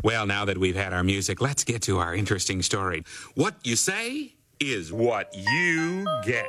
Well, now that we've had our music, let's get to our interesting story. What you say is what you get.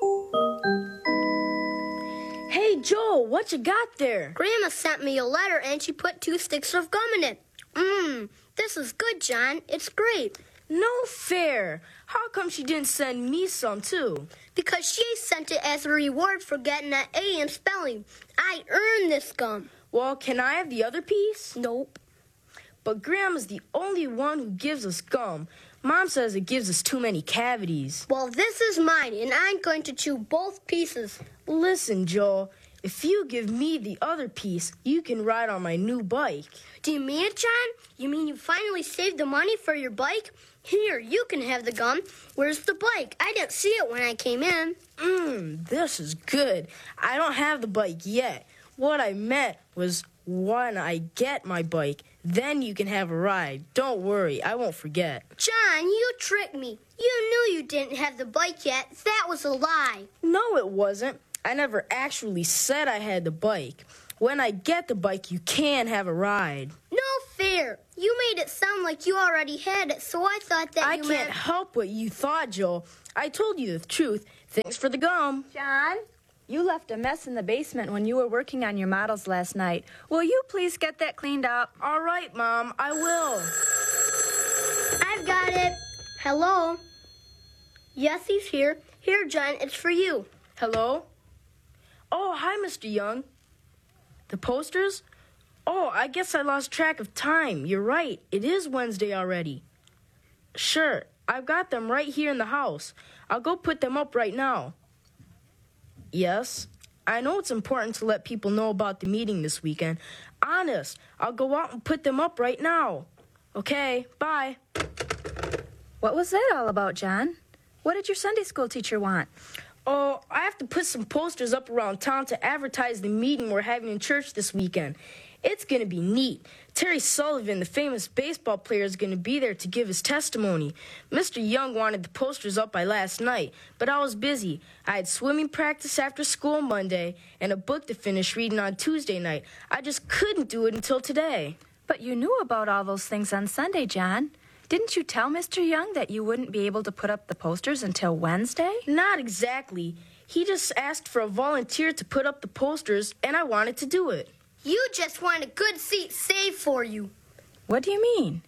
Hey, Joel, what you got there? Grandma sent me a letter and she put 2 sticks of gum in it. This is good, John. It's great. No fair. How come she didn't send me some, too? Because she sent it as a reward for getting an A in spelling. I earned this gum. Well, can I have the other piece? Nope. But Grandma's the only one who gives us gum. Mom says it gives us too many cavities. Well, this is mine, and I'm going to chew both pieces. Listen, Joel, if you give me the other piece, you can ride on my new bike. Do you mean it, John? You mean you finally saved the money for your bike? Here, you can have the gum. Where's the bike? I didn't see it when I came in. This is good. I don't have the bike yet. What I meant was when I get my bike, then you can have a ride. Don't worry, I won't forget. John, you tricked me. You knew you didn't have the bike yet. That was a lie. No, it wasn't. I never actually said I had the bike. When I get the bike, you can have a ride. No fair. You made it sound like you already had it, so I thought that I can't help what you thought, Joel. I told you the truth. Thanks for the gum. John, you left a mess in the basement when you were working on your models last night. Will you please get that cleaned up? All right, Mom, I will. I've got it. Hello? Yes, he's here. Here, John, it's for you. Hello? Oh, hi, Mr. Young. The posters? Oh, I guess I lost track of time. You're right. It is Wednesday already. Sure, I've got them right here in the house. I'll go put them up right now. Yes, I know it's important to let people know about the meeting this weekend. Honest, I'll go out and put them up right now. Okay, bye. What was that all about, John? What did your Sunday school teacher want? Oh, I have to put some posters up around town to advertise the meeting we're having in church this weekend. It's going to be neat. Terry Sullivan, the famous baseball player, is going to be there to give his testimony. Mr. Young wanted the posters up by last night, but I was busy. I had swimming practice after school Monday and a book to finish reading on Tuesday night. I just couldn't do it until today. But you knew about all those things on Sunday, John. Didn't you tell Mr. Young that you wouldn't be able to put up the posters until Wednesday? Not exactly. He just asked for a volunteer to put up the posters, and I wanted to do it. You just want a good seat saved for you. What do you mean?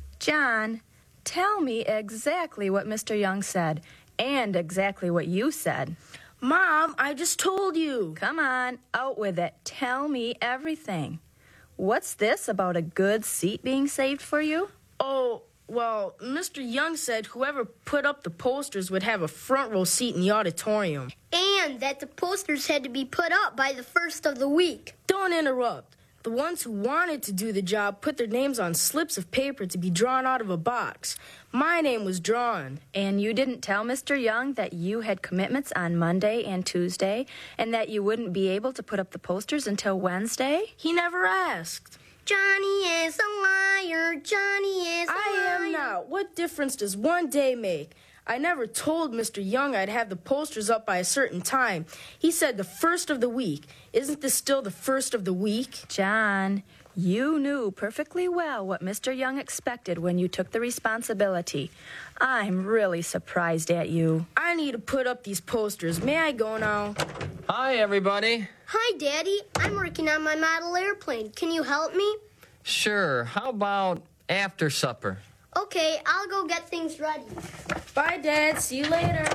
John, tell me exactly what Mr. Young said, and exactly what you said. Mom, I just told you. Come on, out with it. Tell me everything. What's this about a good seat being saved for you? Oh, well, Mr. Young said whoever put up the posters would have a front row seat in the auditorium. And that the posters had to be put up by the first of the week. Don't interrupt. The ones who wanted to do the job put their names on slips of paper to be drawn out of a box. My name was drawn. And you didn't tell Mr. Young that you had commitments on Monday and Tuesday, and that you wouldn't be able to put up the posters until Wednesday? He never asked. Johnny is a liar. Johnny is a liar. I am now. What difference does one day make? I never told Mr. Young I'd have the posters up by a certain time. He said the first of the week. Isn't this still the first of the week? John, you knew perfectly well what Mr. Young expected when you took the responsibility. I'm really surprised at you. I need to put up these posters. May I go now? Hi, everybody. Hi, Daddy. I'm working on my model airplane. Can you help me? Sure. How about after supper? Okay, I'll go get things ready. Bye, Dad. See you later.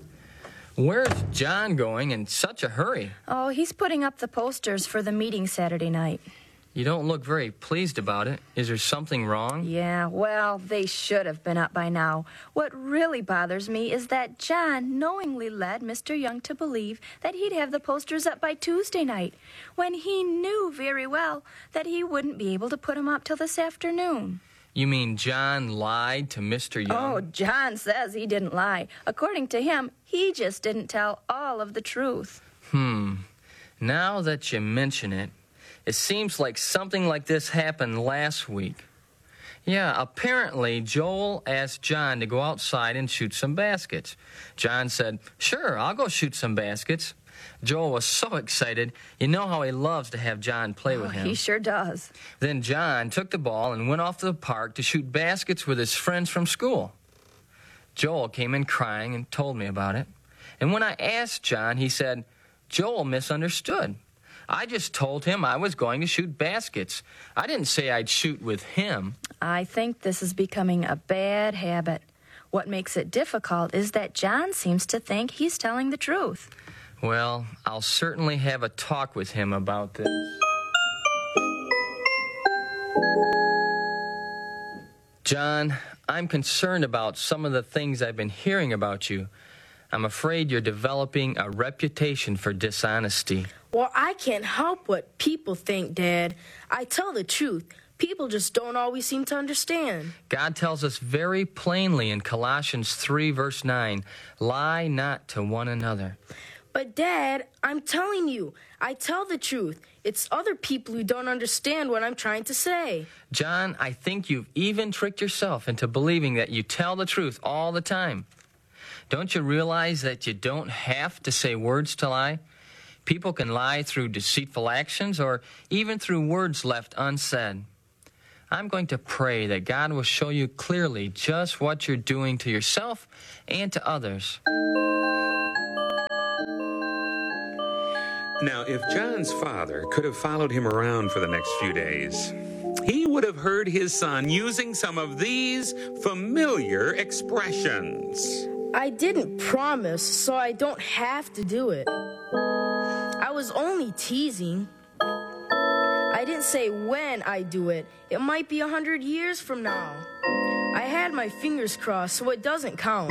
Where's John going in such a hurry? Oh, he's putting up the posters for the meeting Saturday night. You don't look very pleased about it. Is there something wrong? Yeah, well, they should have been up by now. What really bothers me is that John knowingly led Mr. Young to believe that he'd have the posters up by Tuesday night, when he knew very well that he wouldn't be able to put them up till this afternoon. You mean John lied to Mr. Young? Oh, John says he didn't lie. According to him, he just didn't tell all of the truth. Now that you mention it, it seems like something like this happened last week. Yeah, apparently Joel asked John to go outside and shoot some baskets. John said, "Sure, I'll go shoot some baskets." Joel was so excited. You know how he loves to have John play with him. He sure does. Then John took the ball and went off to the park to shoot baskets with his friends from school. Joel came in crying and told me about it. And when I asked John, he said, Joel misunderstood. I just told him I was going to shoot baskets. I didn't say I'd shoot with him. I think this is becoming a bad habit. What makes it difficult is that John seems to think he's telling the truth. Well, I'll certainly have a talk with him about this. John, I'm concerned about some of the things I've been hearing about you. I'm afraid you're developing a reputation for dishonesty. Well, I can't help what people think, Dad. I tell the truth. People just don't always seem to understand. God tells us very plainly in Colossians 3, verse 9, lie not to one another. But, Dad, I'm telling you, I tell the truth. It's other people who don't understand what I'm trying to say. John, I think you've even tricked yourself into believing that you tell the truth all the time. Don't you realize that you don't have to say words to lie? People can lie through deceitful actions or even through words left unsaid. I'm going to pray that God will show you clearly just what you're doing to yourself and to others. Now, if John's father could have followed him around for the next few days, he would have heard his son using some of these familiar expressions. I didn't promise, so I don't have to do it. I was only teasing. I didn't say when I do it. It might be 100 years from now. I had my fingers crossed, so it doesn't count.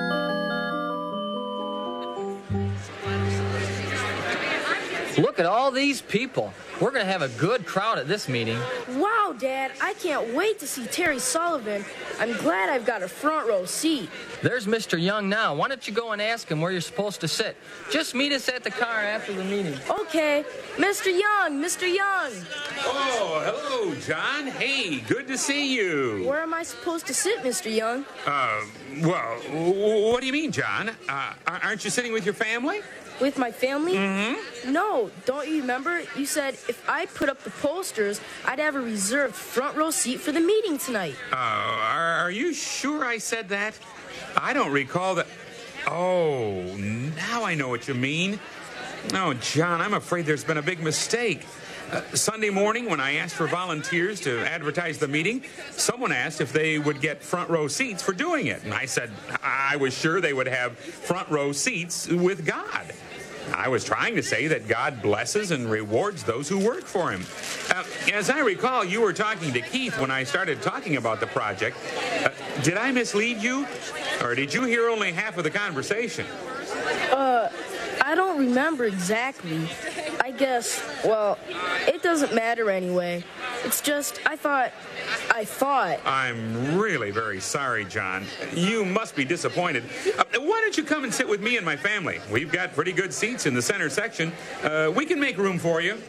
Look at all these people. We're going to have a good crowd at this meeting. Wow, Dad, I can't wait to see Terry Sullivan. I'm glad I've got a front row seat. There's Mr. Young now. Why don't you go and ask him where you're supposed to sit? Just meet us at the car after the meeting. Okay, Mr. Young, Mr. Young. Oh, hello, John. Hey, good to see you. Where am I supposed to sit, Mr. Young? Well, what do you mean, John? Aren't you sitting with your family? With my family? Mm-hmm. No, don't you remember? You said if I put up the posters, I'd have a reserved front row seat for the meeting tonight. Are you sure I said that? I don't recall that. Oh, now I know what you mean. Oh, John, I'm afraid there's been a big mistake. Sunday morning, when I asked for volunteers to advertise the meeting, someone asked if they would get front row seats for doing it. And I said I was sure they would have front row seats with God. I was trying to say that God blesses and rewards those who work for him. As I recall, you were talking to Keith when I started talking about the project. Did I mislead you? Or did you hear only half of the conversation? I don't remember exactly. I guess, well, it doesn't matter anyway. It's just, I thought. I'm really very sorry, John. You must be disappointed. Why don't you come and sit with me and my family? We've got pretty good seats in the center section. We can make room for you.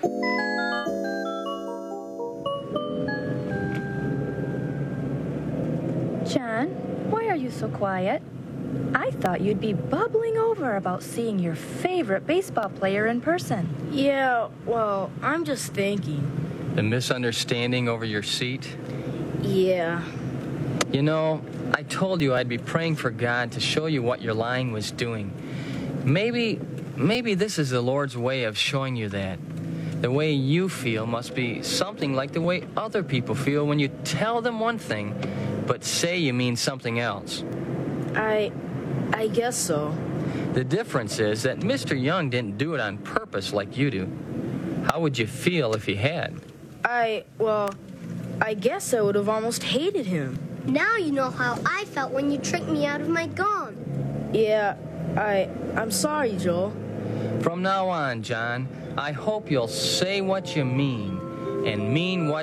John, why are you so quiet? I thought you'd be bubbling over about seeing your favorite baseball player in person. Yeah, well, I'm just thinking. The misunderstanding over your seat? Yeah. You know, I told you I'd be praying for God to show you what your lying was doing. Maybe this is the Lord's way of showing you that. The way you feel must be something like the way other people feel when you tell them one thing, but say you mean something else. I guess so. The difference is that Mr. Young didn't do it on purpose like you do. How would you feel if he had? I guess I would have almost hated him. Now you know how I felt when you tricked me out of my gun. Yeah, I'm sorry, Joel. From now on, John, I hope you'll say what you mean and mean what